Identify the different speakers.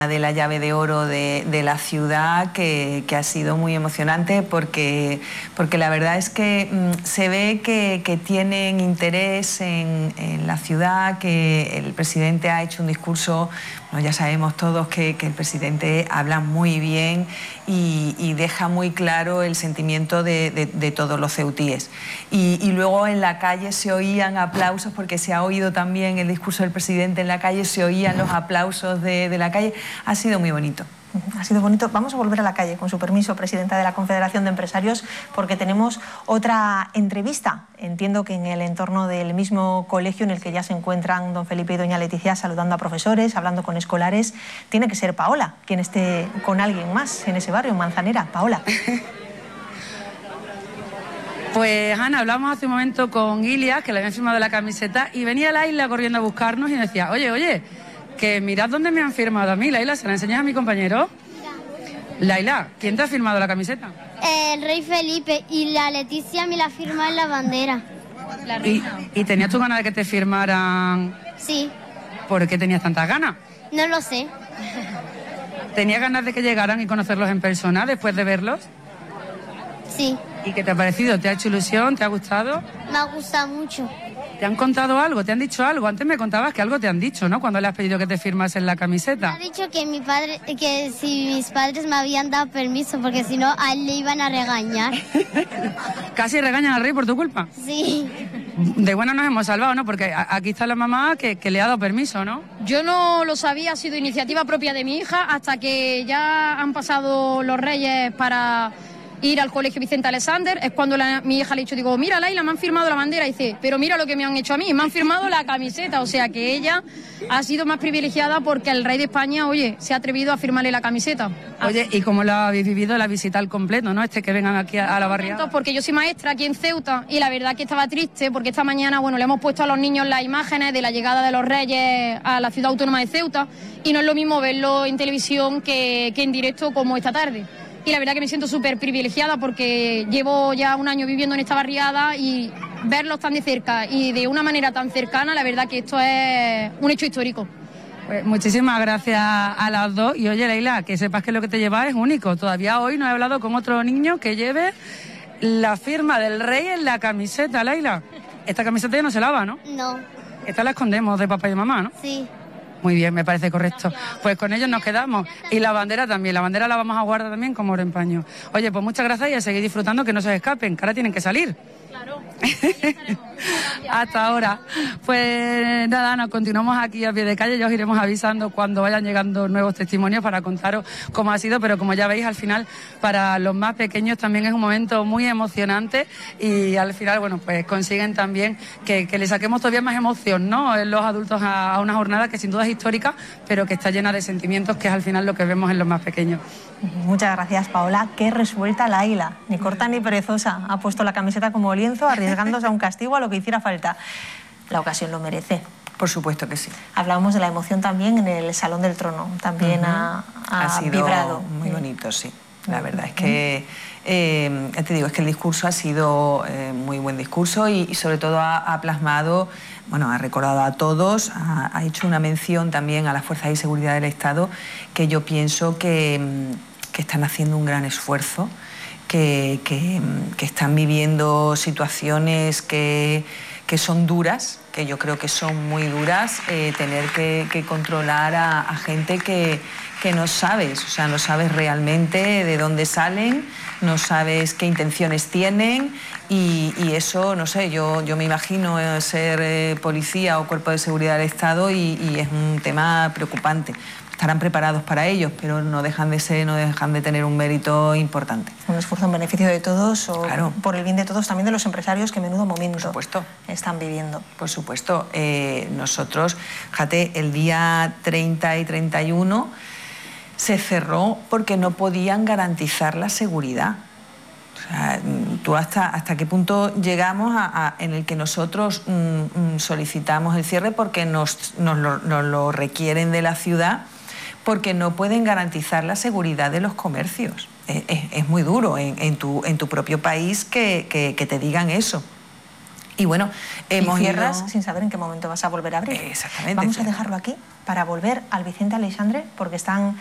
Speaker 1: de la llave de oro de la ciudad, que ha sido muy emocionante porque la verdad es que se ve que tienen interés en la ciudad, que el presidente ha hecho un discurso, bueno, ya sabemos todos que el presidente habla muy bien y deja muy claro el sentimiento de todos los ceutíes. Y luego en la calle se oían aplausos, porque se ha oído también el discurso del presidente en la calle, se oían los aplausos de la calle. Ha sido muy bonito.
Speaker 2: Ha sido bonito. Vamos a volver a la calle, con su permiso, presidenta de la Confederación de Empresarios, porque tenemos otra entrevista. Entiendo que en el entorno del mismo colegio en el que ya se encuentran don Felipe y doña Leticia, saludando a profesores, hablando con escolares. Tiene que ser Paola quien esté con alguien más en ese barrio, en Manzanera. Paola.
Speaker 3: Pues Ana, hablamos hace un momento con Ilias, que le habían firmado la camiseta, y venía Laila corriendo a buscarnos y decía, oye, que mirad dónde me han firmado a mí. Laila, ¿se la enseñas a mi compañero? Laila, ¿quién te ha firmado la camiseta?
Speaker 4: El rey Felipe, y la Leticia me la firma en la bandera.
Speaker 3: ¿Y tenías tú ganas de que te firmaran?
Speaker 4: Sí.
Speaker 3: ¿Por qué tenías tantas ganas?
Speaker 4: No lo sé.
Speaker 3: ¿Tenías ganas de que llegaran y conocerlos en persona después de verlos?
Speaker 4: Sí.
Speaker 3: ¿Y qué te ha parecido? ¿Te ha hecho ilusión? ¿Te ha gustado?
Speaker 4: Me ha gustado mucho.
Speaker 3: ¿Te han contado algo? ¿Te han dicho algo? Antes me contabas que algo te han dicho, ¿no? Cuando le has pedido que te firmasen la camiseta.
Speaker 4: Me ha dicho que si mis padres me habían dado permiso, porque si no a él le iban a regañar.
Speaker 3: ¿Casi regañan al rey por tu culpa?
Speaker 4: Sí.
Speaker 3: De buena nos hemos salvado, ¿no? Porque aquí está la mamá que le ha dado permiso, ¿no?
Speaker 5: Yo no lo sabía, ha sido iniciativa propia de mi hija, hasta que ya han pasado los reyes para ir al colegio Vicente Alexander. Es cuando mi hija le ha dicho, digo, mira Laila, me han firmado la bandera. Y dice, pero mira lo que me han hecho a mí, me han firmado la camiseta. O sea que ella ha sido más privilegiada porque el rey de España, oye, se ha atrevido a firmarle la camiseta.
Speaker 3: Oye, ¿y cómo lo habéis vivido la visita al completo, no? Que vengan aquí a la barriada.
Speaker 5: Porque yo soy maestra aquí en Ceuta y la verdad que estaba triste porque esta mañana, bueno, le hemos puesto a los niños las imágenes de la llegada de los reyes a la ciudad autónoma de Ceuta, y no es lo mismo verlo en televisión que en directo como esta tarde. Y la verdad que me siento súper privilegiada porque llevo ya un año viviendo en esta barriada, y verlos tan de cerca y de una manera tan cercana, la verdad que esto es un hecho histórico.
Speaker 3: Pues muchísimas gracias a las dos. Y oye, Leila, que sepas que lo que te llevas es único. Todavía hoy no he hablado con otro niño que lleve la firma del rey en la camiseta, Leila. Esta camiseta ya no se lava, ¿no?
Speaker 4: No.
Speaker 3: Esta la escondemos de papá y de mamá, ¿no?
Speaker 4: Sí.
Speaker 3: Muy bien, me parece correcto. Pues con ellos nos quedamos. Y la bandera también. La bandera la vamos a guardar también como oro en paño. Oye, pues muchas gracias y a seguir disfrutando, que no se escapen, que ahora tienen que salir.
Speaker 5: Claro.
Speaker 3: Hasta ahora. Pues nada, nos continuamos aquí a pie de calle. Ya os iremos avisando cuando vayan llegando nuevos testimonios para contaros cómo ha sido, pero como ya veis, al final para los más pequeños también es un momento muy emocionante, y al final, bueno, pues consiguen también que le saquemos todavía más emoción, ¿no? En los adultos a una jornada que sin duda es histórica, pero que está llena de sentimientos, que es al final lo que vemos en los más pequeños.
Speaker 2: Muchas gracias, Paola. Qué resuelta Laila. Ni corta ni perezosa. Ha puesto la camiseta como lienzo, arriesgándose a un castigo, a lo que hiciera falta. La ocasión lo merece.
Speaker 1: Por supuesto que sí.
Speaker 2: Hablábamos de la emoción también en el Salón del Trono. También ha
Speaker 1: sido
Speaker 2: vibrado.
Speaker 1: Muy bonito, sí. La verdad es que, te digo, es que el discurso ha sido muy buen discurso, y sobre todo ha plasmado, bueno, ha recordado a todos, ha hecho una mención también a las fuerzas de seguridad del Estado, que yo pienso que están haciendo un gran esfuerzo, que están viviendo situaciones que son duras, que yo creo que son muy duras, tener que controlar a gente que no sabes, o sea, no sabes realmente de dónde salen, no sabes qué intenciones tienen, y eso, no sé, yo me imagino ser policía o cuerpo de seguridad del Estado, y es un tema preocupante. Estarán preparados para ellos, pero no dejan de tener un mérito importante.
Speaker 2: Un esfuerzo en beneficio de todos, o
Speaker 1: claro,
Speaker 2: por el bien de todos, también de los empresarios, que menudo momento,
Speaker 1: por supuesto,
Speaker 2: están viviendo.
Speaker 1: Por supuesto. Nosotros, fíjate, el día 30 y 31 se cerró porque no podían garantizar la seguridad. O sea, tú hasta qué punto llegamos en el que nosotros solicitamos el cierre porque nos lo requieren de la ciudad, porque no pueden garantizar la seguridad de los comercios. Es muy duro en tu propio país que te digan eso. Y bueno, hemos
Speaker 2: cierras
Speaker 1: ido...
Speaker 2: sin saber en qué momento vas a volver a abrir.
Speaker 1: Exactamente.
Speaker 2: Vamos a dejarlo aquí para volver al Vicente Aleixandre, porque están